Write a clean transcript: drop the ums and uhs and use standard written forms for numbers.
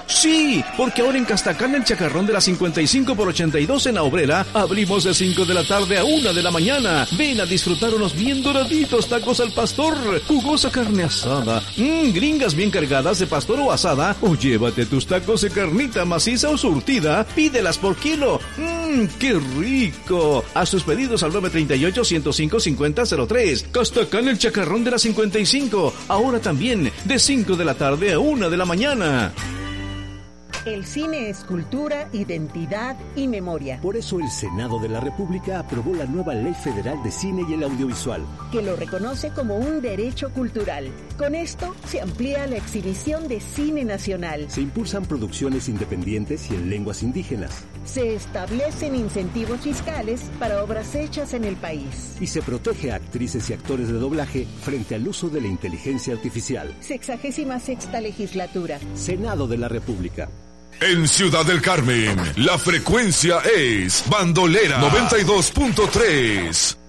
Sí, porque ahora en Castacán, el Chacarrón de la 55 por 82 en La Obrera, abrimos de 5 de la tarde a 1 de la mañana. Ven a disfrutar unos bien doraditos tacos al pastor, jugosa carne asada, gringas bien cargadas de pastor o asada, o llévate tus tacos de carnita maciza o surtida, pídelas por kilo. ¡Qué rico! Haz tus pedidos al 938-105-5003. Castacán, el Chacarrón de la 55, ahora también de 5 de la tarde a 1 de la mañana. El cine es cultura, identidad y memoria. Por eso el Senado de la República aprobó la nueva Ley Federal de Cine y el Audiovisual, que lo reconoce como un derecho cultural. Con esto se amplía la exhibición de cine nacional. Se impulsan producciones independientes y en lenguas indígenas. Se establecen incentivos fiscales para obras hechas en el país. Y se protege a actrices y actores de doblaje frente al uso de la inteligencia artificial. 66ª legislatura. Senado de la República. En Ciudad del Carmen, la frecuencia es Bandolera 92.3.